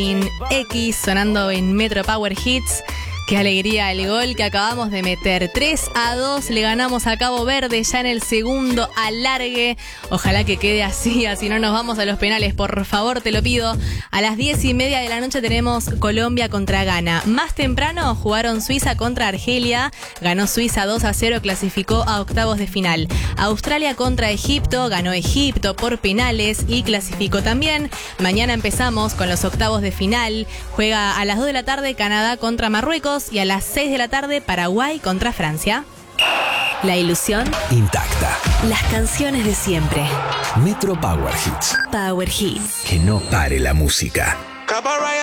X sonando en Metro Power Hits. Qué alegría el gol que acabamos de meter. 3-2 le ganamos a Cabo Verde ya en el segundo alargue. Ojalá que quede así no nos vamos a los penales. Por favor, te lo pido. A las 10:30 de la noche tenemos Colombia contra Ghana. Más temprano jugaron Suiza contra Argelia. Ganó Suiza 2-0, clasificó a octavos de final. Australia contra Egipto. Ganó Egipto por penales y clasificó también. Mañana empezamos con los octavos de final. Juega a las 2 de la tarde Canadá contra Marruecos. Y a las 6 de la tarde, Paraguay contra Francia. La ilusión intacta. Las canciones de siempre. Metro Power Hits. Power Hits. Que no pare la música.